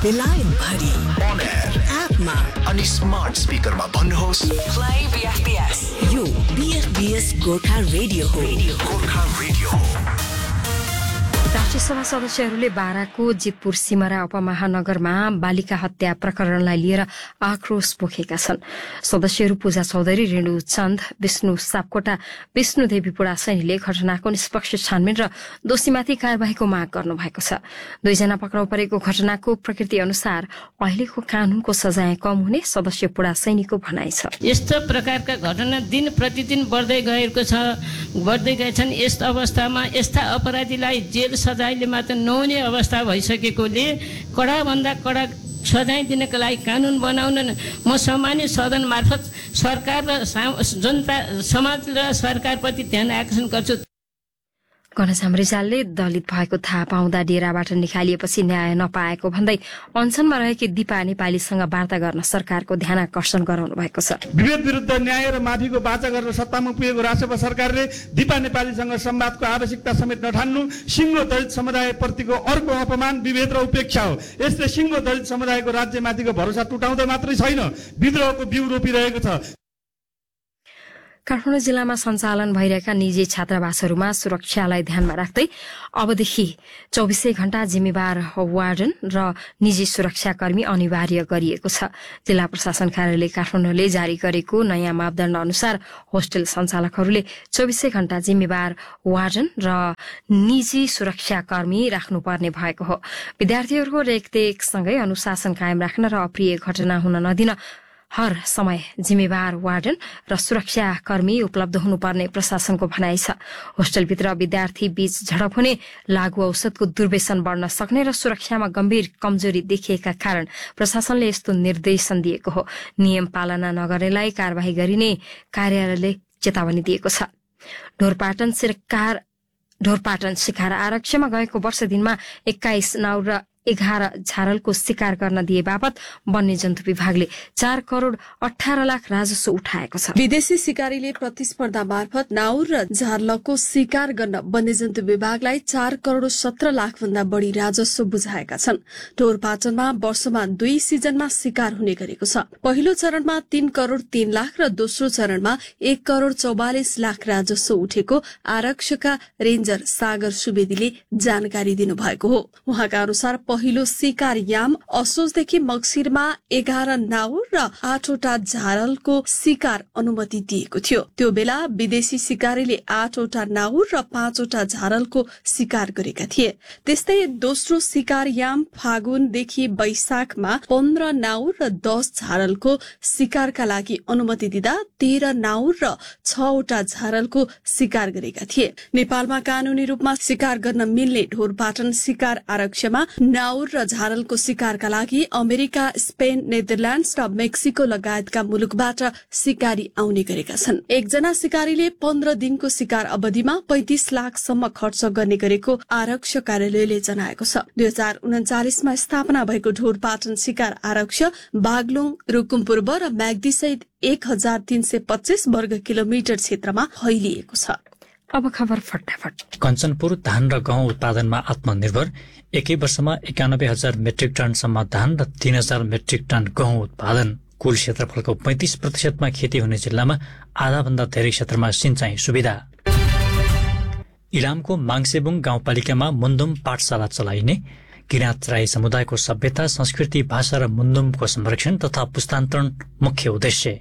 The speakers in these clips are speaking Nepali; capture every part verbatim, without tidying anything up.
बेलायत भरि on air एपमा अनि स्मार्ट स्पिकरमा भन्नुहोस् प्ले बीएफपीएस। यो बीएफपीएस गोर्खा रेडियो हो। गोर्खा रेडियो राष्ट्रिय सभा सदस्यहरूले बाराको जितपुर सिमरा उपमहानगरमा बालिका हत्या प्रकरणलाई लिएर आक्रोश पोखेका छन्। सदस्यहरू पूजा चौधरी, रेणु चन्द, विष्णु सापकोटा, विष्णुदेवी पुडासैनीले घटनाको निष्पक्ष छानबिन र दोषीमाथि कार्यवाहीको माग गर्नुभएको छ। दुईजना पक्राउ परेको घटनाको प्रकृति अनुसार अहिलेको कानूनको सजाय कम हुने सदस्य पुडासैनीको भनाइ छ। यस्तो प्रकारका घटना दिन प्रतिदिन बढ्दै गएको छ बढ्दै गएछन्। यस अवस्थामा यस्ता अपराधीलाई जेल सजायले मात्र नहुने अवस्था भइसकेकोले कडाभन्दा कडा सजाय दिनका लागि कानून बनाउन म सामान्य सदन मार्फत सरकार र जनता समाज र सरकारप्रति ध्यान आकर्षण गर्छु। घनश्याम रिजालले दलित भएको थाहा पाउँदा डेराबाट निकालिएपछि न्याय नपाएको भन्दै अनसनमा रहेकी दिपा नेपालीसँग वार्ता गर्न सरकारको ध्यान आकर्षण गराउनु भएको छ। विभेद विरुद्ध न्याय र माफीको बाचा गरेर सत्तामा पुगेको राष्ट्रपति सरकारले दिपा नेपालीसँग संवादको आवश्यकता समेत नठान्नु सिङ्गो दलित समुदायप्रतिको अर्को अपमान, विभेद र उपेक्षा हो। यसले सिङ्गो दलित समुदायको राज्यमाथिको भरोसा टुटाउँदै मात्रै छैन, विद्रोहको बिउ रोपिरहेको छ। काठमाडौँ जिल्लामा सञ्चालन भइरहेका निजी छात्रावासहरूमा सुरक्षालाई ध्यानमा राख्दै अबदेखि चौबिसै घण्टा जिम्मेवार वार्डन र निजी सुरक्षाकर्मी अनिवार्य गरिएको छ। जिल्ला प्रशासन कार्यालय काठमाडौँले जारी गरेको नयाँ मापदण्ड अनुसार होस्टेल सञ्चालकहरूले चौबिसै घण्टा जिम्मेवार वार्डन र निजी सुरक्षाकर्मी राख्नुपर्ने भएको हो। विद्यार्थीहरूको रेखदेखसँगै अनुशासन कायम राख्न र अप्रिय घटना हुन नदिन हर समय जिम्मेवार वार्डन र सुरक्षाकर्मी उपलब्ध हुनुपर्ने प्रशासनको भनाइ छ। होस्टेलभित्र विद्यार्थी बीच झडप हुने, लागू औषधको दुर्व्यसन बढ्न सक्ने र सुरक्षामा गम्भीर कमजोरी देखिएका कारण प्रशासनले यस्तो निर्देशन दिएको हो। नियम पालना नगर्नेलाई कार्यवाही गरिने कार्यालयले चेतावनी दिएको छ। ढोरपाटन शिकार ढोरपाटन शिकार आरक्षमा गएको वर्ष दिनमा एक्काइस नाउर र एघार झारलको शिकार गर्न दिए बापत वन्यजन्तु विभागले चार करोड़ अठार लाख राजस्व उठाएको छ। विदेशी शिकारीले प्रतिस्पर्धा मार्फत नाउर र झारलको शिकार गर्न वन्यजन्तु विभागलाई चार करोड़ सत्र लाख भन्दा बढ़ी राजस्व बुझाएका छन्। ढोरपाटनमा वर्षमा दुई सिजनमा शिकार हुने गरेको छ। पहिलो चरणमा तीन करोड़ तीन लाख र दोस्रो चरणमा एक करोड़ चौवालिस लाख राजस्व उठेको आरक्षका रेन्जर सागर सुवेदीले जानकारी दिनुभएको हो। उहाँका अनुसार पहिलो शिकार याम असोजदेखि मक्सिरमा एघार नाउर र आठवटा झारलको शिकार अनुमति दिएको थियो। त्यो बेला विदेशी शिकारीले आठवटा नाउर र पाँचवटा झारलको शिकार गरेका थिए। त्यस्तै दोस्रो शिकार याम फागुनदेखि वैशाखमा पन्ध्र नाउर र दस झारलको शिकारका लागि अनुमति दिँदा तेह्र नाउर र छवटा झारलको शिकार गरेका थिए। नेपालमा कानूनी रूपमा शिकार गर्न मिल्ने ढोरपाटन शिकार आरक्षमा नाउर र झारलको शिकारका लागि अमेरिका, स्पेन, नेदरल्याण्ड्स र मेक्सिको लगायतका मुलुकबाट शिकारी आउने गरेका छन्। एकजना शिकारीले पन्ध्र दिनको शिकार अवधिमा पैंतिस लाखसम्म खर्च गर्ने गरेको आरक्ष कार्यालयले जनाएको छ। दुई हजार उन्चालिसमा स्थापना भएको ढोरपाटन शिकार आरक्ष बागलुङ, रुकुम पूर्व र म्याग्दी सहित एक हजार तीन सय पच्चीस वर्ग किलोमिटर क्षेत्रमा फैलिएको छ। अब खबर फटाफट। कञ्चनपुर धान र गहुँ उत्पादनमा आत्मनिर्भर, एकै वर्षमा एकानब्बे हजार मेट्रिक टनसम्म धान र तीन हजार मेट्रिक टन गहुँ उत्पादन। कुल क्षेत्रफलको पैंतिस प्रतिशतमा खेती हुने जिल्लामा आधा भन्दा धेरै क्षेत्रमा सिंचाई सुविधा। इलामको माङसेबुङ गाउँपालिकामा मुन्दुम पाठशाला चलाइने, किराँत राई समुदायको सभ्यता, संस्कृति, भाषा र मुन्दुमको संरक्षण तथा पुस्तान्तरण मुख्य उद्देश्य।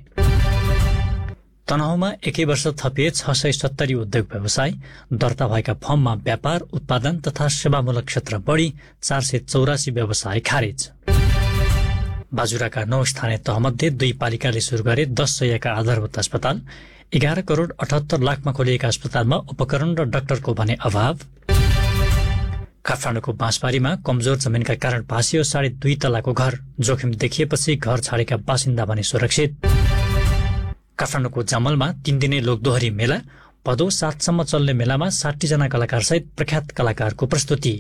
तनहुँमा एकै वर्ष थपिए छ सय सत्तरी उद्योग व्यवसाय, दर्ता भएका फर्ममा व्यापार, उत्पादन तथा सेवामूलक क्षेत्र बढ़ी, चार सय चौरासी व्यवसाय खारेज। बाजुराका नौ स्थानीय तहमध्ये दुई पालिकाले शुरू गरे दस सयका आधारभूत अस्पताल। एघार करोड़ अठहत्तर लाखमा खोलिएका अस्पतालमा उपकरण र डाक्टरको भने अभाव। काठमाडौँको बाँसबारीमा कमजोर जमिनका कारण भाँसियो साढे दुई तलाको घर, जोखिम देखिएपछि घर छाडेका बासिन्दा भने सुरक्षित। काठमाडौँको जमलमा तीन दिने लोकदोहरी मेला, भदौ सातसम्म चल्ने मेलामा साठी जना कलाकार सहित प्रख्यात कलाकारको प्रस्तुति।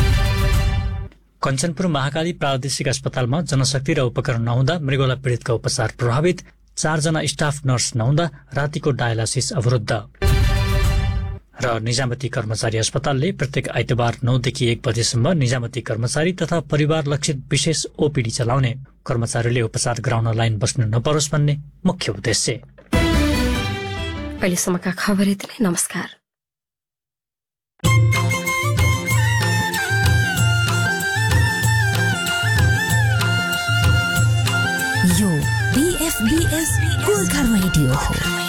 कञ्चनपुर महाकाली प्रादेशिक अस्पतालमा जनशक्ति र उपकरण नहुँदा मृगौला पीड़ितका उपचार प्रभावित, चारजना स्टाफ नर्स नहुँदा रातिको डायलासिस अवरुद्ध। र निजामती कर्मचारी अस्पतालले प्रत्येक आइतबार नौदेखि एक बजेसम्म निजामती कर्मचारी तथा परिवार लक्षित विशेष ओपीडी चलाउने, कर्मचारीले उपचार गराउन लाइन बस्नु नपरोस् भन्ने मुख्य उद्देश्य। अहिलेसम्मका खबर यति नै। नमस्कार। यो बीएफबीएस गोर्खा रेडियो हो।